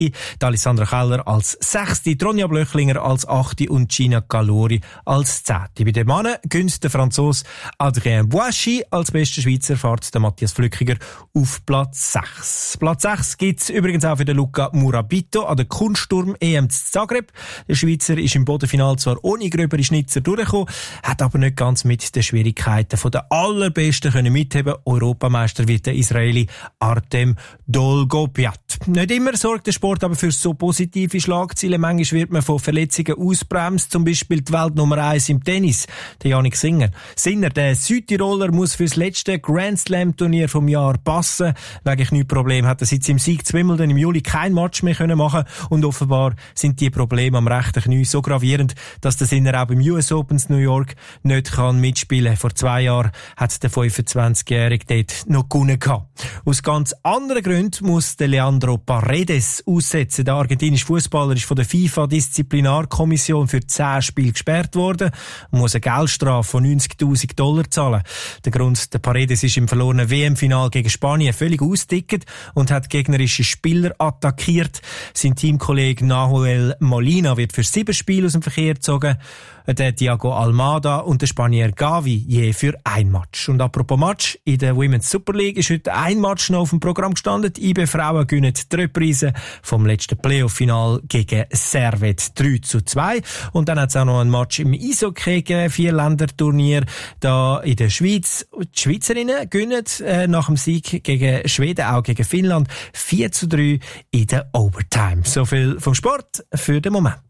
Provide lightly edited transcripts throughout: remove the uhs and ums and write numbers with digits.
Alessandra Keller als 6., Ronja Blöchlinger als 8. und Gina Calori als 10. Bei den Männern gönnt der Franzose Adrien Boissy, als bester Schweizer fährt der Matthias Flückiger auf Platz 6. Platz 6 gibt's übrigens auch für den Luca Murabito an der Kunststurm-EM zu Zagreb. Der Schweizer ist im Bodenfinal zwar ohne gröbere Schnitzer durchgekommen, hat aber nicht ganz mit den Schwierigkeiten von der Allerbesten können mitheben. Europameister wird der Israeli Artem Dolgopiat. Nicht immer sorgt der Sport aber für so positive Schlagzeilen. Manchmal wird man von Verletzungen ausbremst, zum Beispiel die Weltnummer 1 im Tennis, der Jannik Sinner. Der Südtiroler, muss fürs letzte Grand Slam Turnier vom Jahr passen. Wegen Knieproblem hat er seit seinem Sieg zu Wimbledon im Juli kein Match mehr machen und offenbar sind die Probleme am rechten Knie so gravierend, dass der Sinner auch beim US Open New York nicht mitspielen kann. Vor 2 Jahren hat der 25-Jährige dort noch gewonnen gehabt. Aus ganz anderen Gründen muss der Leandro Paredes aussetzen. Der argentinische Fußballer ist von der FIFA-Disziplinarkommission für 10 Spiele gesperrt worden und muss eine Geldstrafe von $90.000 zahlen. Der Grund, der Paredes ist im verlorenen WM-Final gegen Spanien völlig ausgetickt und hat gegnerische Spieler attackiert. Sein Teamkollege Nahuel Molina wird für 7 Spiele aus dem Verkehr gezogen. Der Thiago Almada und der Spanier Gavi je für 1 Match. Und apropos Match, in der Women's Super League ist heute ein Match noch auf dem Programm gestanden. Die IB Frauen gewinnen die Reprise vom letzten Playoff-Final gegen Servette 3:2. Und dann hat es auch noch ein Match im Eishockey gegeben, 4-Länder-Turnier da in der Schweiz. Die Schweizerinnen gewinnen nach dem Sieg gegen Schweden, auch gegen Finnland, 4:3 in der Overtime. So viel vom Sport für den Moment.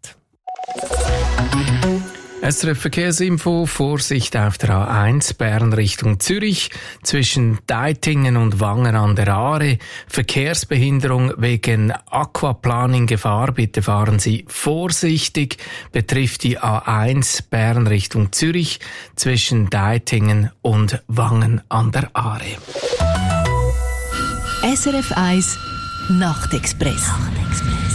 SRF Verkehrsinfo, Vorsicht auf der A1 Bern Richtung Zürich, zwischen Deitingen und Wangen an der Aare. Verkehrsbehinderung wegen Aquaplaning-Gefahr, bitte fahren Sie vorsichtig. Betrifft die A1 Bern Richtung Zürich, zwischen Deitingen und Wangen an der Aare. SRF 1 Nachtexpress.